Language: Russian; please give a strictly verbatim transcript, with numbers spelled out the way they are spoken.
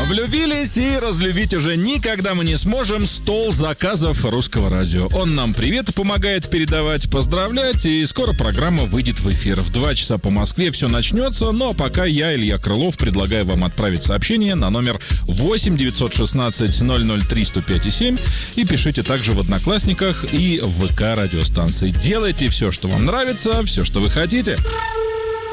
Влюбились и разлюбить уже никогда мы не сможем стол заказов Русского радио. Он нам привет помогает передавать, поздравлять, и скоро программа выйдет в эфир. В два часа по Москве все начнется, но пока я, Илья Крылов, предлагаю вам отправить сообщение на номер восемь девятьсот шестнадцать ноль ноль три сто пять и семь и пишите также в Одноклассниках и в ВК радиостанции. Делайте все, что вам нравится, все, что вы хотите.